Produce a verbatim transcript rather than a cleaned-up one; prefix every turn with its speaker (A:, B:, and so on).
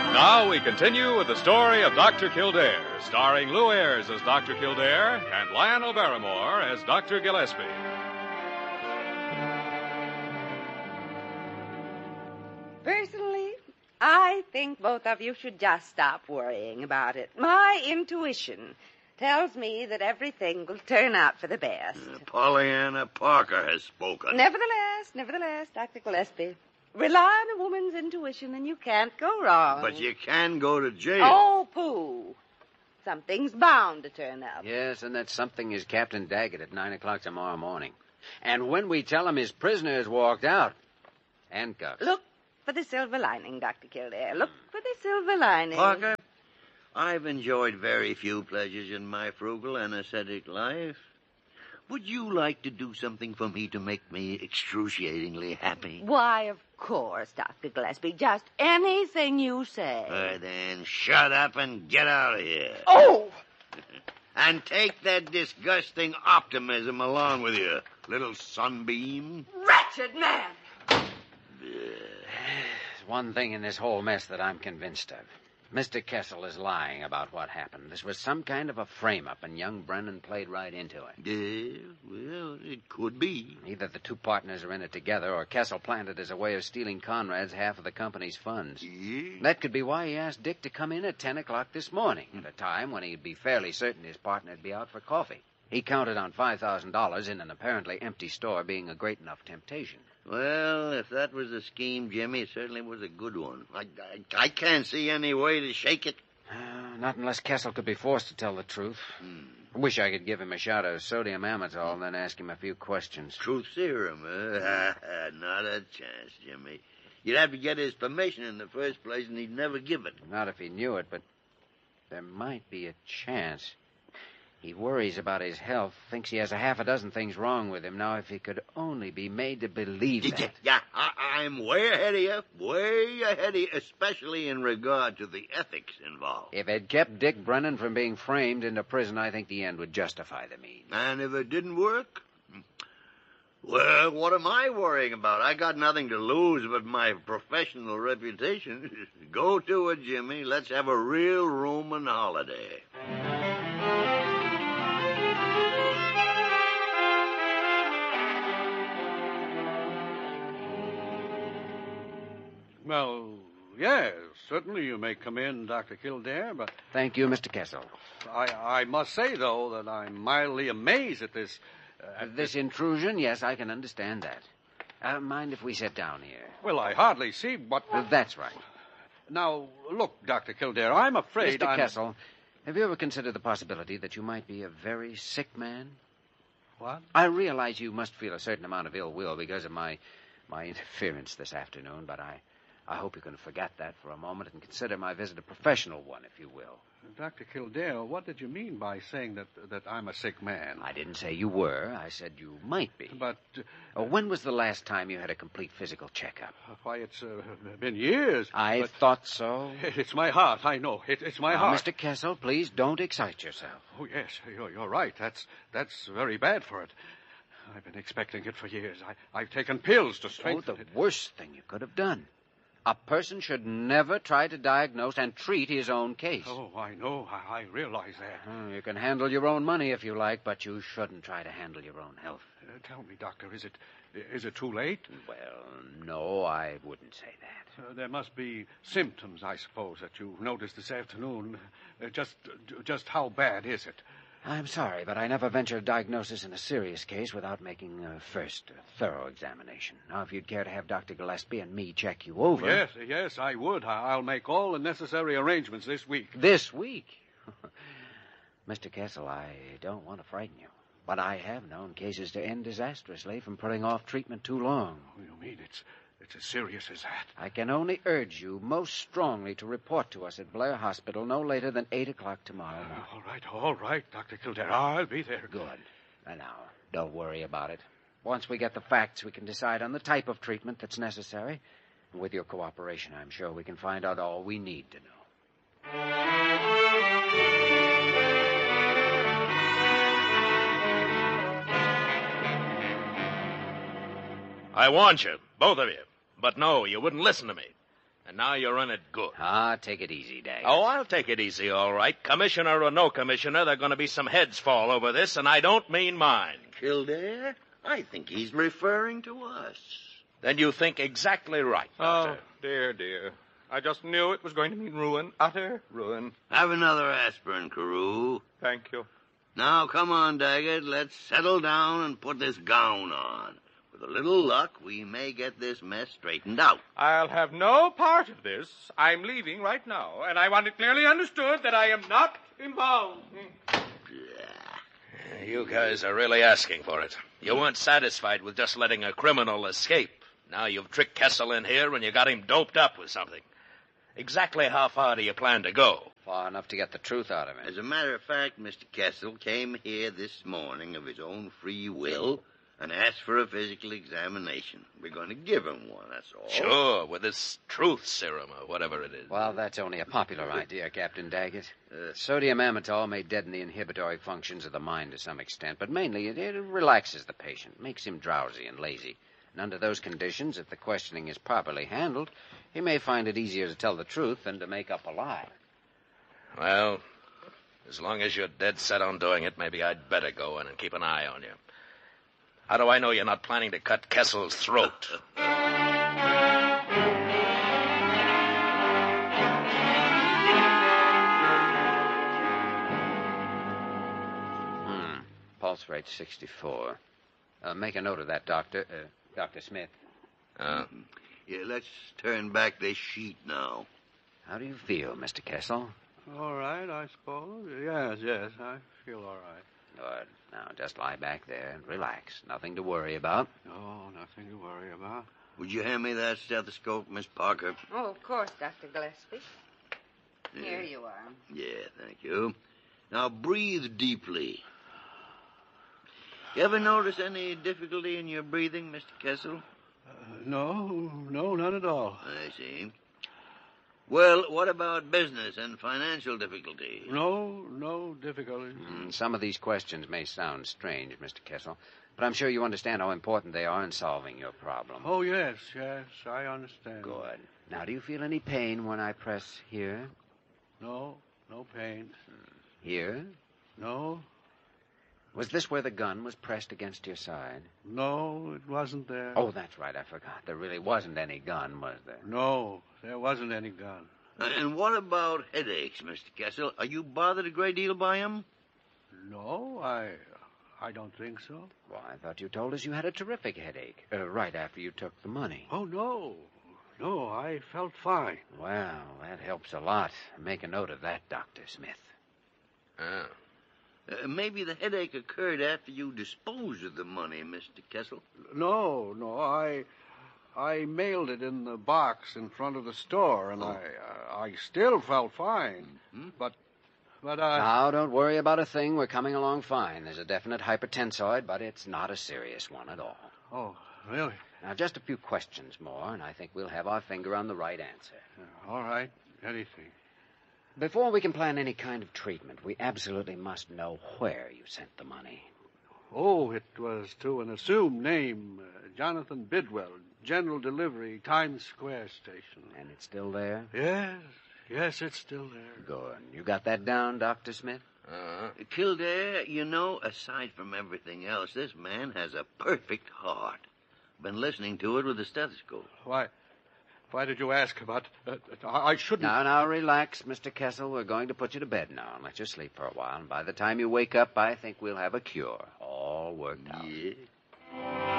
A: Now we continue with the story of Doctor Kildare, starring Lou Ayres as Doctor Kildare and Lionel Barrymore as Doctor Gillespie.
B: Personally, I think both of you should just stop worrying about it. My intuition tells me that everything will turn out for the best.
C: Uh, Pollyanna Parker has spoken.
B: Nevertheless, nevertheless, Doctor Gillespie, rely on a woman's intuition and you can't go wrong.
C: But you can go to jail.
B: Oh, pooh. Something's bound to turn up.
D: Yes, and that something is Captain Daggett at nine o'clock tomorrow morning. And when we tell him his prisoner has walked out, handcuffs.
B: Look for the silver lining, Doctor Kildare. Look for the silver lining.
C: Parker, I've enjoyed very few pleasures in my frugal and ascetic life. Would you like to do something for me to make me excruciatingly happy?
B: Why, of course, Doctor Gillespie. Just anything you say.
C: Uh, then shut up and get out of here.
B: Oh!
C: And take that disgusting optimism along with you, little sunbeam.
B: Wretched man!
D: There's one thing in this whole mess that I'm convinced of. Mister Kessel is lying about what happened. This was some kind of a frame-up, and young Brennan played right into it.
C: Yeah, well, it could be.
D: Either the two partners are in it together, or Kessel planned it as a way of stealing Conrad's half of the company's funds.
C: Yeah.
D: That could be why he asked Dick to come in at ten o'clock this morning, at a time when he'd be fairly certain his partner would be out for coffee. He counted on five thousand dollars in an apparently empty store being a great enough temptation.
C: Well, if that was the scheme, Jimmy, it certainly was a good one. I, I, I can't see any way to shake it.
D: Uh, not unless Kessel could be forced to tell the truth.
C: Hmm.
D: I wish I could give him a shot of sodium amytal and then ask him a few questions.
C: Truth serum, huh? Not a chance, Jimmy. You'd have to get his permission in the first place, and he'd never give it.
D: Not if he knew it, but there might be a chance. He worries about his health, thinks he has a half a dozen things wrong with him. Now, if he could only be made to believe
C: Yeah,
D: that.
C: yeah I, I'm way ahead of you, way ahead of you, especially in regard to the ethics involved.
D: If it kept Dick Brennan from being framed into prison, I think the end would justify the means.
C: And if it didn't work? Well, what am I worrying about? I got nothing to lose but my professional reputation. Go to it, Jimmy. Let's have a real Roman holiday.
E: Well, yes, certainly you may come in, Doctor Kildare, but...
D: Thank you, Mister Kessel.
E: I, I must say, though, that I'm mildly amazed at this... Uh,
D: At this intrusion, yes, I can understand that. Uh, mind if we sit down here?
E: Well, I hardly see what...
D: Uh, that's right.
E: Now, look, Doctor Kildare, I'm afraid
D: Mister
E: I'm...
D: Kessel, have you ever considered the possibility that you might be a very sick man?
E: What?
D: I realize you must feel a certain amount of ill will because of my my interference this afternoon, but I... I hope you can forget that for a moment and consider my visit a professional one, if you will.
E: Doctor Kildare, what did you mean by saying that that I'm a sick man?
D: I didn't say you were. I said you might be.
E: But...
D: Uh, when was the last time you had a complete physical checkup?
E: Why, it's uh, been years.
D: I
E: but...
D: thought so.
E: It's my heart, I know. It, it's my
D: now,
E: heart.
D: Mister Kessel, please don't excite yourself.
E: Oh, yes, you're, you're right. That's, that's very bad for it. I've been expecting it for years. I, I've taken pills to strengthen
D: oh, the
E: it.
D: worst thing you could have done. A person should never try to diagnose and treat his own case.
E: Oh, I know. I, I realize that.
D: Oh, you can handle your own money if you like, but you shouldn't try to handle your own health.
E: Uh, tell me, Doctor, is it is it too late?
D: Well, no, I wouldn't say that.
E: Uh, there must be symptoms, I suppose, that you noticed this afternoon. Uh, just, just how bad is it?
D: I'm sorry, but I never venture a diagnosis in a serious case without making a first a thorough examination. Now, if you'd care to have Doctor Gillespie and me check you over...
E: Yes, yes, I would. I'll make all the necessary arrangements this week.
D: This week? Mister Kessel, I don't want to frighten you, but I have known cases to end disastrously from putting off treatment too long.
E: Oh, you mean it's... It's as serious as that?
D: I can only urge you most strongly to report to us at Blair Hospital no later than eight o'clock tomorrow morning.
E: Uh, all right, all right, Doctor Kildare. I'll be there.
D: Good. And now, don't worry about it. Once we get the facts, we can decide on the type of treatment that's necessary. And with your cooperation, I'm sure we can find out all we need to know.
F: I warned you, both of you. But no, you wouldn't listen to me. and now you're in it good.
D: Ah, take it easy, Daggett.
F: Oh, I'll take it easy, all right. Commissioner or no commissioner, there are going to be some heads fall over this, and I don't mean mine.
C: Kildare, I think he's referring to us.
F: Then you think exactly right, Doctor.
A: Oh, dear, dear. I just knew it was going to mean ruin, utter ruin.
C: Have another aspirin, Carew.
A: Thank you.
C: Now, come on, Daggett. Let's settle down and put this gown on. With a little luck, we may get this mess straightened out.
A: I'll have no part of this. I'm leaving right now, and I want it clearly understood that I am not involved.
F: You guys are really asking for it. You weren't satisfied with just letting a criminal escape. Now you've tricked Kessel in here, and you got him doped up with something. Exactly how far do you plan to go?
D: Far enough to get the truth out of him.
C: As a matter of fact, Mister Kessel came here this morning of his own free will and asked for a physical examination. We're going to give him one, that's all.
F: Sure, with this truth serum or whatever it is.
D: Well, that's only a popular idea, Captain Daggett. Uh, sodium amytal may deaden the inhibitory functions of the mind to some extent, but mainly it, it relaxes the patient, makes him drowsy and lazy. And under those conditions, if the questioning is properly handled, he may find it easier to tell the truth than to make up a lie.
F: Well, as long as you're dead set on doing it, maybe I'd better go in and keep an eye on you. How do I know you're not planning to cut Kessel's throat?
D: Hmm. Pulse rate sixty-four. Uh, make a note of that, Doctor. Uh, Doctor Smith.
F: Uh,
C: Yeah, let's turn back this sheet now.
D: How do you feel, Mister Kessel?
E: All right, I suppose. Yes, yes, I feel all right.
D: Good. Now, just lie back there and relax. Nothing to worry about.
E: Oh, nothing to worry about.
C: Would you hand me that stethoscope, Miss Parker?
B: Oh, of course, Doctor Gillespie.
C: Yeah.
B: Here you are.
C: Yeah, thank you. Now, breathe deeply. You ever notice any difficulty in your breathing, Mister Kessel?
E: Uh, no, no, not at all.
C: I see. Well, what about business and financial difficulty?
E: No, no difficulty.
D: Mm, some of these questions may sound strange, Mister Kessel, but I'm sure you understand how important they are in solving your problem.
E: Oh, yes, yes, I understand.
D: Good. Now, do you feel any pain when I press here?
E: No, no pain.
D: Here?
E: No,
D: Was this where the gun was pressed against your side?
E: no, it wasn't there.
D: Oh, that's right, I forgot. There really wasn't any gun, was there?
E: No, there wasn't any gun.
C: And what about headaches, Mister Kessel? Are you bothered a great deal by them?
E: No, I, I don't think so.
D: Well, I thought you told us you had a terrific headache, uh, right after you took the money.
E: Oh, no, no, I felt fine.
D: Well, that helps a lot. Make a note of that, Doctor Smith.
F: oh.
C: Uh, maybe the headache occurred after you disposed of the money, Mister Kessel.
E: No, no, I, I mailed it in the box in front of the store, and
C: Oh.
E: I, uh, I still felt fine.
C: Hmm?
E: But, but I.
D: Now, don't worry about a thing. We're coming along fine. There's a definite hypertensoid, but it's not a serious one at all.
E: Oh, really?
D: Now, just a few questions more, and I think we'll have our finger on the right answer.
E: Yeah, all right, anything.
D: Before we can plan any kind of treatment, we absolutely must know where you sent the money.
E: Oh, it was to an assumed name, uh, Jonathan Bidwell, General Delivery, Times Square Station.
D: And it's still there?
E: Yes, yes, it's still there.
D: Good. You got that down, Doctor Smith?
F: Uh-huh.
C: Kildare, you know, aside from everything else, this man has a perfect heart. Been listening to it with the stethoscope.
E: Why, why did you ask about... Uh, I I shouldn't...
D: Now, now, relax, Mister Kessel. We're going to put you to bed now and let you sleep for a while. And by the time you wake up, I think we'll have a cure all worked out.
C: Yeah.